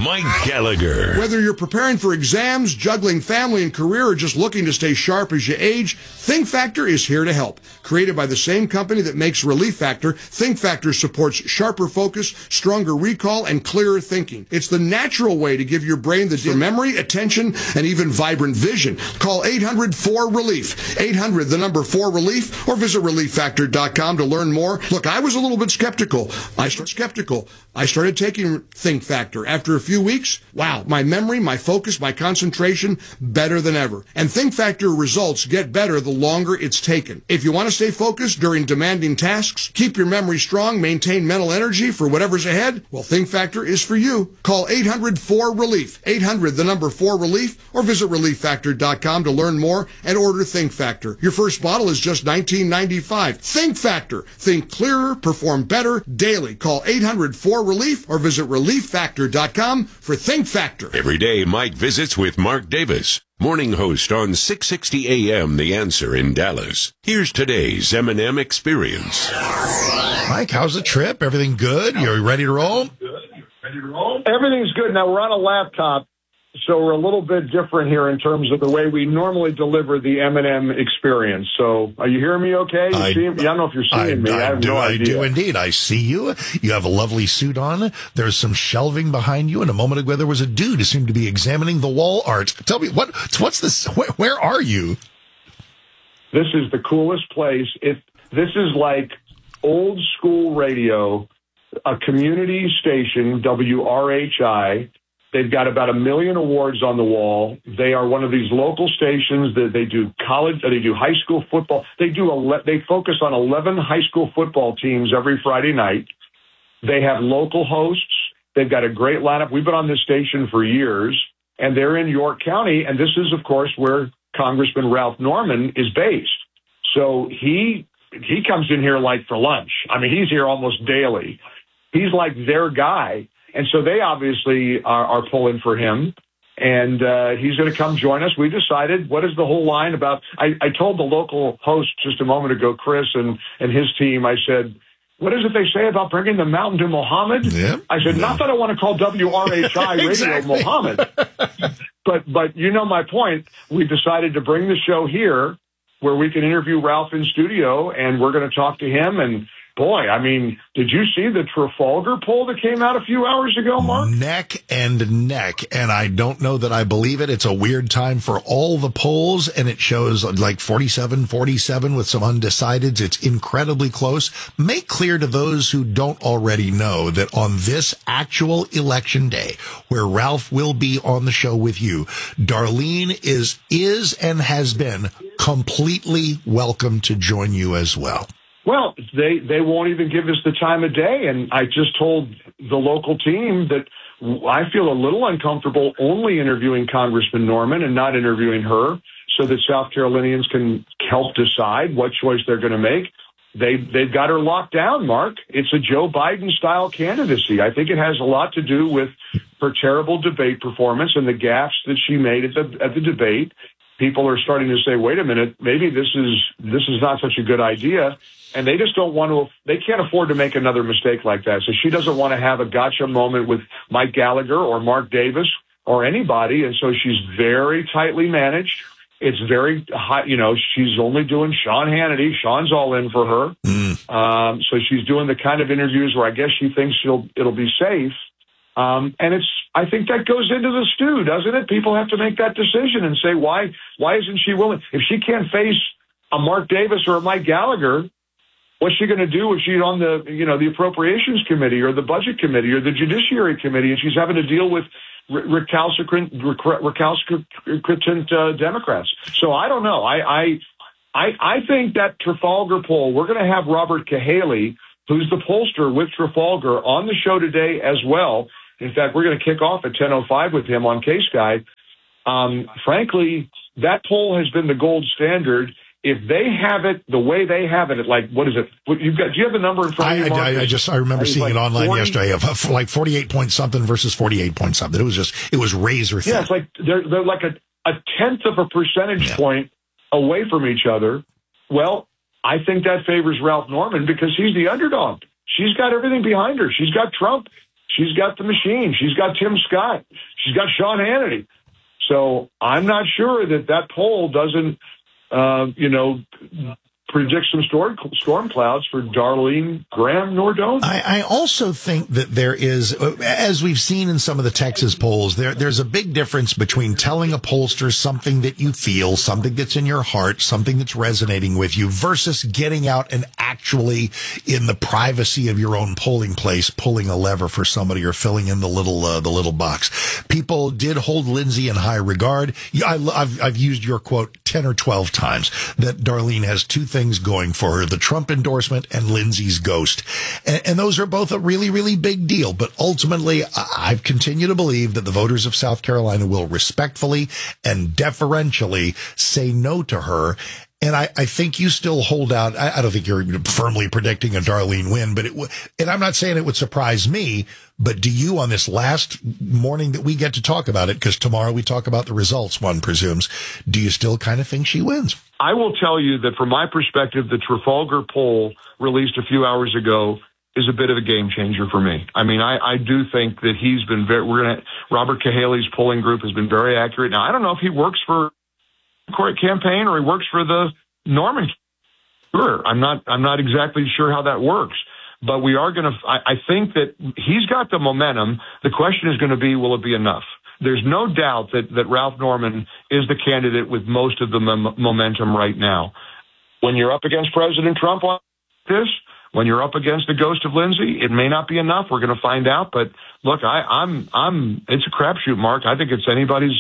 Mike Gallagher. Whether you're preparing for exams, juggling family and career, or just looking to stay sharp as you age, Think Factor is here to help. Created by the same company that makes Relief Factor, Think Factor supports sharper focus, stronger recall, and clearer thinking. It's the natural way to give your brain the memory, attention, and even vibrant vision. Call 800-4RELIEF. 800-4RELIEF, or visit ReliefFactor.com to learn more. Look, I was a little bit skeptical. I started taking Think Factor. After a few weeks, wow, my memory, my focus, my concentration, better than ever. And Think Factor results get better the longer it's taken. If you want to stay focused during demanding tasks, keep your memory strong, maintain mental energy for whatever's ahead, well, Think Factor is for you. Call 800-4RELIEF. 800-4RELIEF, or visit ReliefFactor.com to learn more and order Think Factor. Your first bottle is just $19.95. Think Factor. Think clearer, perform better daily. Call 800-4RELIEF or visit ReliefFactor.com for Think Factor. Every day, Mike visits with Mark Davis, morning host on 660 AM The Answer in Dallas. Here's today's M&M Experience. Mike, how's the trip? Everything good? You ready to roll? Everything's good. Now, we're on a laptop, so we're a little bit different here in terms of the way we normally deliver the M&M Experience. So are you hearing me okay? I don't know if you're seeing me. I have no idea. I do indeed. I see you. You have a lovely suit on. There's some shelving behind you, and a moment ago there was a dude who seemed to be examining the wall art. Tell me, what's this? Where are you? This is the coolest place. This is like old school radio, a community station, WRHI. They've got about 1 million awards on the wall. They are one of these local stations that they do college, they do high school football. They focus on 11 high school football teams every Friday night. They have local hosts. They've got a great lineup. We've been on this station for years, and they're in York County. And this is, of course, where Congressman Ralph Norman is based. So he comes in here like for lunch. I mean, he's here almost daily. He's like their guy. And so they obviously are pulling for him, and he's going to come join us. We decided, what is the whole line about? I told the local host just a moment ago, Chris, and his team, I said, what is it they say about bringing the mountain to Muhammad? Yep. I said, not that I want to call WRHI Radio Muhammad, but you know my point. We decided to bring the show here where we can interview Ralph in studio, and we're going to talk to him. And boy, I mean, did you see the Trafalgar poll that came out a few hours ago, Mark? Neck and neck, and I don't know that I believe it. It's a weird time for all the polls, and it shows like 47-47 with some undecideds. It's incredibly close. Make clear to those who don't already know that on this actual election day, where Ralph will be on the show with you, Darlene is and has been completely welcome to join you as well. Well, they won't even give us the time of day. And I just told the local team that I feel a little uncomfortable only interviewing Congressman Norman and not interviewing her, so that South Carolinians can help decide what choice they're going to make. They've got her locked down, Mark. It's a Joe Biden-style candidacy. I think it has a lot to do with her terrible debate performance and the gaffes that she made at the debate. People are starting to say, wait a minute, maybe this is not such a good idea. And they just don't want to, they can't afford to make another mistake like that. So she doesn't want to have a gotcha moment with Mike Gallagher or Mark Davis or anybody. And so she's very tightly managed. It's very high, she's only doing Sean Hannity. Sean's all in for her. So she's doing the kind of interviews where I guess she thinks it'll be safe. And I think that goes into the stew, doesn't it? People have to make that decision and say, why isn't she willing? If she can't face a Mark Davis or a Mike Gallagher, what's she going to do if she's on the Appropriations Committee or the Budget Committee or the Judiciary Committee, and she's having to deal with recalcitrant Democrats? So I don't know. I think that Trafalgar poll, we're going to have Robert Cahaley, who's the pollster with Trafalgar, on the show today as well. In fact, we're going to kick off at 10:05 with him on Case Guy. Frankly, that poll has been the gold standard. If they have it the way they have it, like, what is it? Do you have the number in front of you, Mark? I remember seeing it online yesterday of like 48 point something versus 48 point something. It was razor thin. Yeah, it's like they're like a tenth of a percentage point away from each other. Well, I think that favors Ralph Norman because he's the underdog. She's got everything behind her. She's got Trump. She's got the machine. She's got Tim Scott. She's got Sean Hannity. So I'm not sure that poll doesn't, predict some storm clouds for Darlene Graham Nordone. I also think that there is, as we've seen in some of the Texas polls, there's a big difference between telling a pollster something that you feel, something that's in your heart, something that's resonating with you, versus getting out and actually, in the privacy of your own polling place, pulling a lever for somebody or filling in the little box. People did hold Lindsay in high regard. I've used your quote 10 or 12 times that Darlene has two things going for her, the Trump endorsement and Lindsay's ghost. And those are both a really, really big deal. But ultimately, I continue to believe that the voters of South Carolina will respectfully and deferentially say no to her. And I think you still hold out. I don't think you're firmly predicting a Darlene win, but and I'm not saying it would surprise me, but do you, on this last morning that we get to talk about it, because tomorrow we talk about the results, one presumes, do you still kind of think she wins? I will tell you that from my perspective, the Trafalgar poll released a few hours ago is a bit of a game changer for me. I mean, I do think that he's been Robert Cahaley's polling group has been very accurate. Now, I don't know if he works for campaign or he works for the Norman. Sure, I'm not exactly sure how that works, but we are going to. I think that he's got the momentum. The question is going to be, will it be enough? There's no doubt that Ralph Norman is the candidate with most of the momentum right now. When you're up against President Trump on this, when you're up against the ghost of Lindsay, it may not be enough. We're going to find out. But look, it's a crapshoot, Mark. I think it's anybody's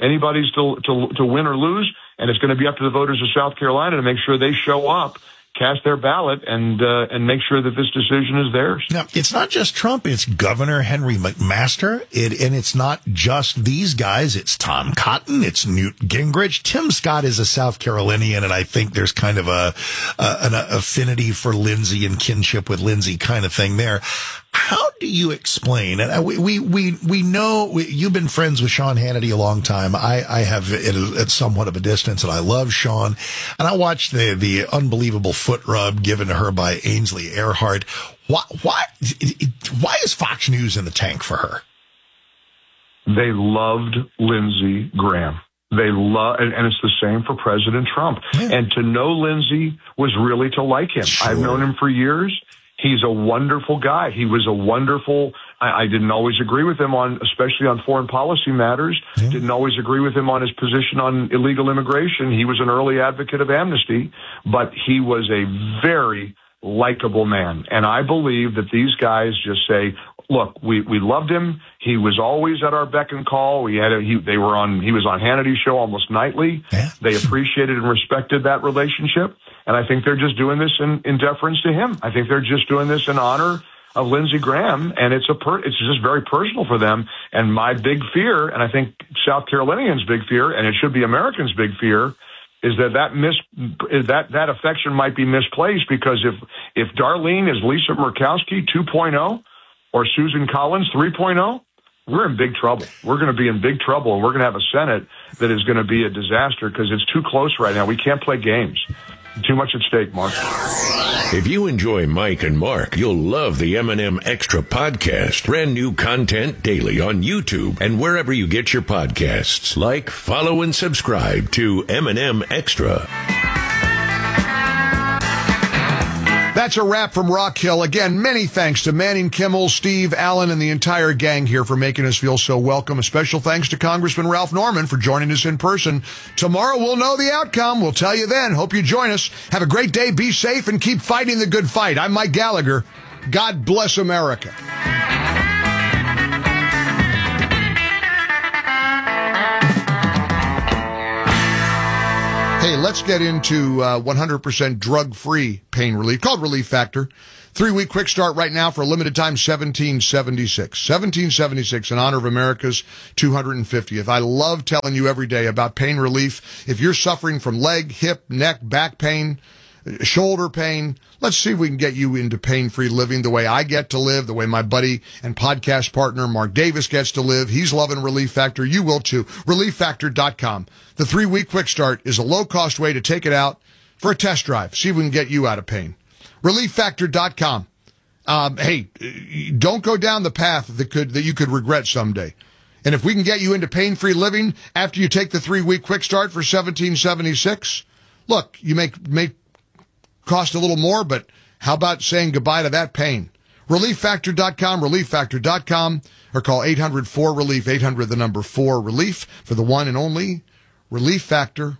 to win or lose. And it's going to be up to the voters of South Carolina to make sure they show up, cast their ballot, and make sure that this decision is theirs. Now, it's not just Trump. It's Governor Henry McMaster. And it's not just these guys. It's Tom Cotton. It's Newt Gingrich. Tim Scott is a South Carolinian, and I think there's kind of an affinity for Lindsay and kinship with Lindsay kind of thing there. How do you explain? And we know you've been friends with Sean Hannity a long time. I have at somewhat of a distance, and I love Sean. And I watched the unbelievable foot rub given to her by Ainsley Earhart. Why is Fox News in the tank for her? They loved Lindsey Graham. They love, and it's the same for President Trump. Yeah. And to know Lindsey was really to like him. Sure. I've known him for years. He's a wonderful guy. He was a wonderful, I didn't always agree with him especially on foreign policy matters. Yeah. Didn't always agree with him on his position on illegal immigration. He was an early advocate of amnesty, but he was a very likable man. And I believe that these guys just say, look, we loved him. He was always at our beck and call. He was on Hannity's show almost nightly. Yeah. They appreciated and respected that relationship. And I think they're just doing this in deference to him. I think they're just doing this in honor of Lindsey Graham, and it's just very personal for them. And my big fear, and I think South Carolinians' big fear, and it should be Americans' big fear, is that affection might be misplaced, because if Darlene is Lisa Murkowski 2.0 or Susan Collins 3.0, we're in big trouble. We're going to be in big trouble, and we're going to have a Senate that is going to be a disaster because it's too close right now. We can't play games. Too much at stake, Mark. If you enjoy Mike and Mark, you'll love the M&M Extra podcast. Brand new content daily on YouTube and wherever you get your podcasts. Like, follow, and subscribe to M&M Extra. That's a wrap from Rock Hill. Again, many thanks to Manning Kimmel, Steve Allen, and the entire gang here for making us feel so welcome. A special thanks to Congressman Ralph Norman for joining us in person. Tomorrow we'll know the outcome. We'll tell you then. Hope you join us. Have a great day. Be safe and keep fighting the good fight. I'm Mike Gallagher. God bless America. Hey, let's get into 100% drug-free pain relief, called Relief Factor. 3-week quick start right now for a limited time, $17.76. $17.76 in honor of America's 250th. I love telling you every day about pain relief. If you're suffering from leg, hip, neck, back pain, shoulder pain, let's see if we can get you into pain-free living the way I get to live, the way my buddy and podcast partner Mark Davis gets to live. He's loving Relief Factor. You will too. ReliefFactor.com. The 3-week quick start is a low-cost way to take it out for a test drive. See if we can get you out of pain. ReliefFactor.com. hey, don't go down the path that you could regret someday. And if we can get you into pain-free living after you take the 3-week quick start for $17.76, look, you may cost a little more, but how about saying goodbye to that pain? ReliefFactor.com, ReliefFactor.com, or call 800-4RELIEF, 800 the number 4RELIEF for the one and only Relief Factor.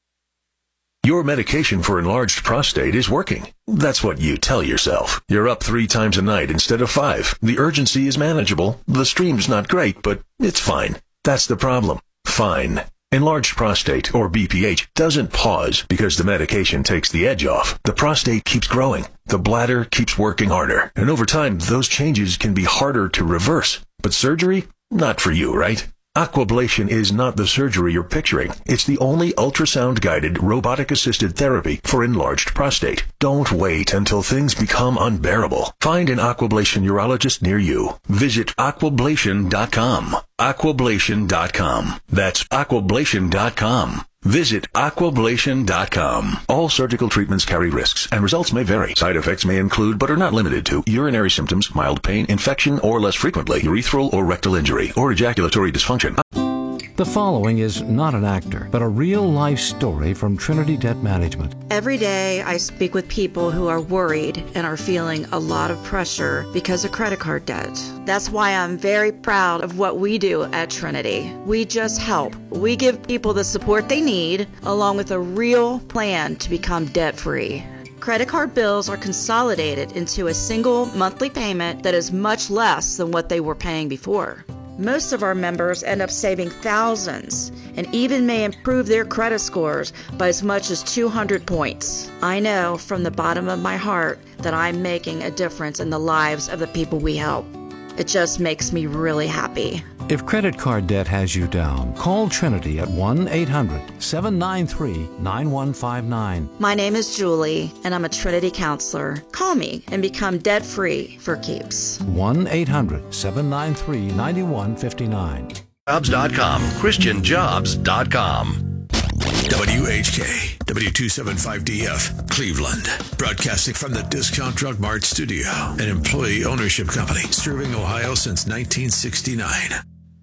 Your medication for enlarged prostate is working. That's what you tell yourself. You're up 3 times a night instead of 5. The urgency is manageable. The stream's not great, but it's fine. That's the problem. Fine. Enlarged prostate, or BPH, doesn't pause because the medication takes the edge off. The prostate keeps growing. The bladder keeps working harder. And over time, those changes can be harder to reverse. But surgery? Not for you, right? Aquablation is not the surgery you're picturing. It's the only ultrasound-guided, robotic-assisted therapy for enlarged prostate. Don't wait until things become unbearable. Find an Aquablation urologist near you. Visit aquablation.com. Aquablation.com. That's aquablation.com. Visit aquablation.com. All surgical treatments carry risks, and results may vary. Side effects may include, but are not limited to, urinary symptoms, mild pain, infection, or less frequently, urethral or rectal injury, or ejaculatory dysfunction. The following is not an actor, but a real-life story from Trinity Debt Management. Every day I speak with people who are worried and are feeling a lot of pressure because of credit card debt. That's why I'm very proud of what we do at Trinity. We just help. We give people the support they need, along with a real plan to become debt-free. Credit card bills are consolidated into a single monthly payment that is much less than what they were paying before. Most of our members end up saving thousands and even may improve their credit scores by as much as 200 points. I know from the bottom of my heart that I'm making a difference in the lives of the people we help. It just makes me really happy. If credit card debt has you down, call Trinity at 1-800-793-9159. My name is Julie, and I'm a Trinity counselor. Call me and become debt-free for keeps. 1-800-793-9159. Jobs.com, ChristianJobs.com. WHK, W275DF, Cleveland. Broadcasting from the Discount Drug Mart studio, an employee ownership company serving Ohio since 1969.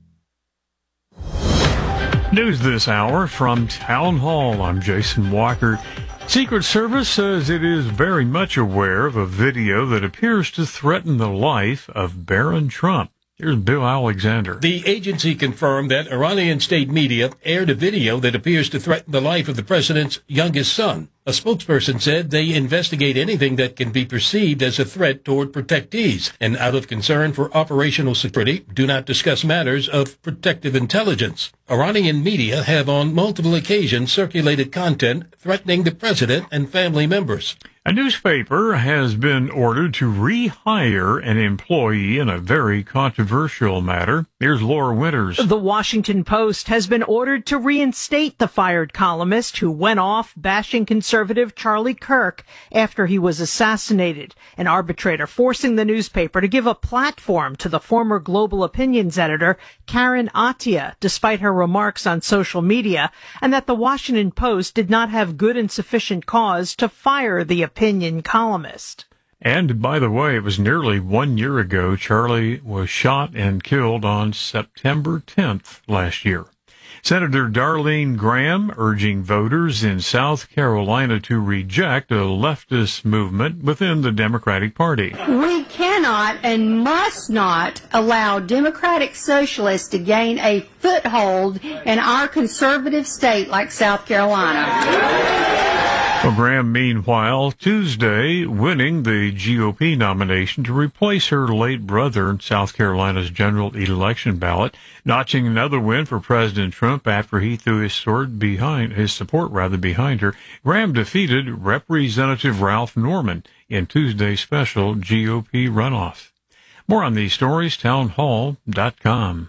News this hour from Town Hall. I'm Jason Walker. Secret Service says it is very much aware of a video that appears to threaten the life of Barron Trump. Here's Bill Alexander. The agency confirmed that Iranian state media aired a video that appears to threaten the life of the president's youngest son. A spokesperson said they investigate anything that can be perceived as a threat toward protectees, and out of concern for operational security, do not discuss matters of protective intelligence. Iranian media have on multiple occasions circulated content threatening the president and family members. A newspaper has been ordered to rehire an employee in a very controversial matter. Here's Laura Winters. The Washington Post has been ordered to reinstate the fired columnist who went off bashing conservative Charlie Kirk after he was assassinated, an arbitrator forcing the newspaper to give a platform to the former Global Opinions editor Karen Attiah, despite her remarks on social media, and that the Washington Post did not have good and sufficient cause to fire the opinion columnist. And by the way, it was nearly 1 year ago Charlie was shot and killed on September 10th last year. Senator Darlene Graham urging voters in South Carolina to reject a leftist movement within the Democratic Party. We cannot and must not allow Democratic Socialists to gain a foothold in our conservative state like South Carolina. Well, Graham, meanwhile, Tuesday winning the GOP nomination to replace her late brother in South Carolina's general election ballot, notching another win for President Trump after he threw his support behind her. Graham defeated Representative Ralph Norman in Tuesday's special GOP runoff. More on these stories, townhall.com.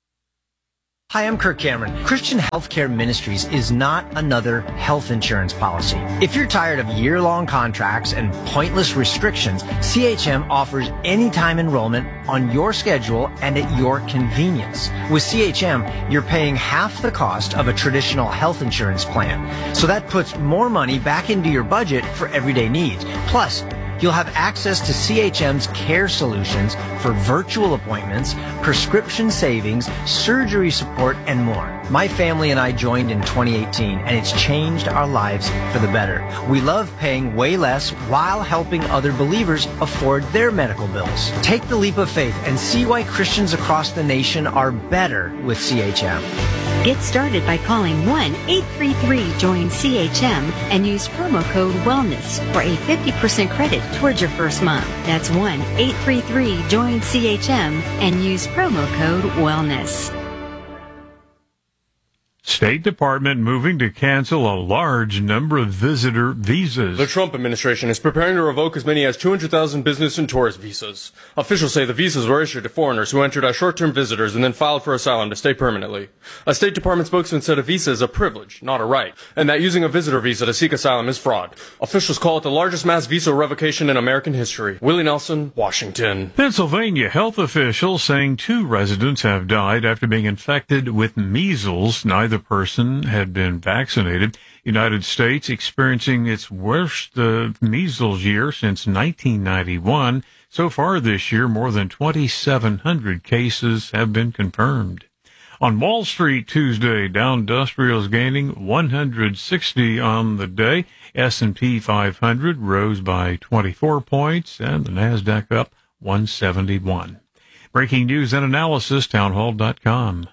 Hi, I'm Kirk Cameron. Christian Healthcare Ministries is not another health insurance policy. If you're tired of year-long contracts and pointless restrictions, CHM offers anytime enrollment on your schedule and at your convenience. With CHM, you're paying half the cost of a traditional health insurance plan. So that puts more money back into your budget for everyday needs. Plus, You'll have access to CHM's care solutions for virtual appointments, prescription savings, surgery support, and more. My family and I joined in 2018, and it's changed our lives for the better. We love paying way less while helping other believers afford their medical bills. Take the leap of faith and see why Christians across the nation are better with CHM. Get started by calling 1-833-JOIN-CHM and use promo code WELLNESS for a 50% credit towards your first month. That's 1-833-JOIN-CHM and use promo code WELLNESS. State Department moving to cancel a large number of visitor visas. The Trump administration is preparing to revoke as many as 200,000 business and tourist visas. Officials say the visas were issued to foreigners who entered as short-term visitors and then filed for asylum to stay permanently. A State Department spokesman said a visa is a privilege, not a right, and that using a visitor visa to seek asylum is fraud. Officials call it the largest mass visa revocation in American history. Willie Nelson, Washington. Pennsylvania health officials saying 2 residents have died after being infected with measles. Neither person had been vaccinated. United States experiencing its worst measles year since 1991. So far this year, more than 2,700 cases have been confirmed. On Wall Street Tuesday, Dow Industrials gaining 160 on the day. S&P 500 rose by 24 points, and the Nasdaq up 171. Breaking news and analysis, townhall.com.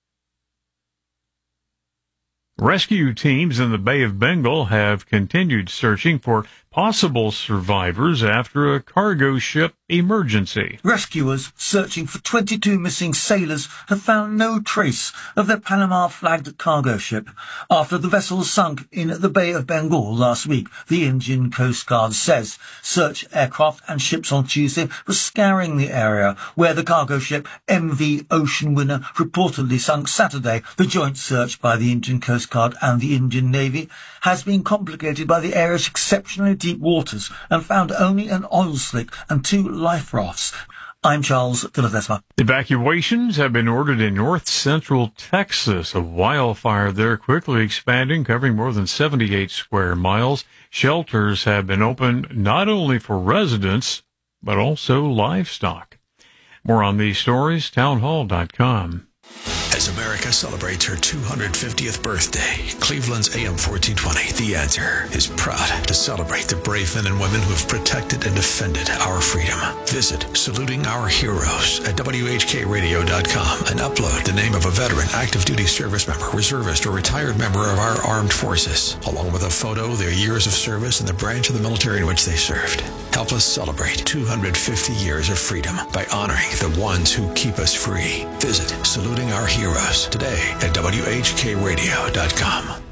Rescue teams in the Bay of Bengal have continued searching for possible survivors after a cargo ship emergency. Rescuers searching for 22 missing sailors have found no trace of their Panama-flagged cargo ship after the vessel sunk in the Bay of Bengal last week, the Indian Coast Guard says. Search aircraft and ships on Tuesday were scouring the area where the cargo ship MV Ocean Winner reportedly sunk Saturday. The joint search by the Indian Coast Guard and the Indian Navy has been complicated by the area's exceptionally deep waters and found only an oil slick and 2 life rafts. I'm Charles Philadelphia. Evacuations have been ordered in north-central Texas. A wildfire there quickly expanding, covering more than 78 square miles. Shelters have been opened not only for residents, but also livestock. More on these stories, townhall.com. As America celebrates her 250th birthday, Cleveland's AM 1420, The Answer, is proud to celebrate the brave men and women who have protected and defended our freedom. Visit Saluting Our Heroes at WHKRadio.com and upload the name of a veteran, active duty service member, reservist, or retired member of our armed forces, along with a photo, their years of service, and the branch of the military in which they served. Help us celebrate 250 years of freedom by honoring the ones who keep us free. Visit Saluting Our Heroes today at WHKRadio.com.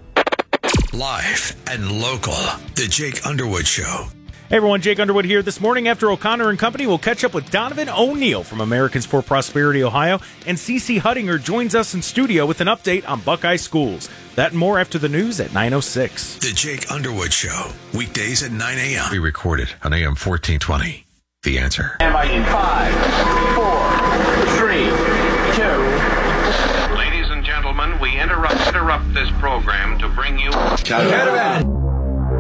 Live and local, The Jake Underwood Show. Hey everyone, Jake Underwood here. This morning after O'Connor and Company, we'll catch up with Donovan O'Neill from Americans for Prosperity, Ohio, and CeCe Huttinger joins us in studio with an update on Buckeye schools. That and more after the news at 9:06. The Jake Underwood Show, weekdays at 9 a.m. We recorded on AM 1420. The Answer. Am I in 5, 4, 3, 2. Ladies and gentlemen, we interrupt this program to bring you... Gentlemen.